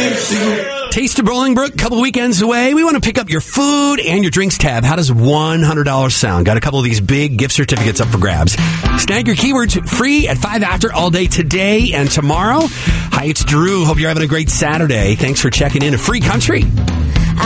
Taste of Bolingbrook, couple weekends away. We want to pick up your food and your drinks tab. How does $100 sound? Got a couple of these big gift certificates up for grabs. Snag your keywords free at 5 after all day today and tomorrow. Hi, it's Drew. Hope you're having a great Saturday. Thanks for checking in. A free country.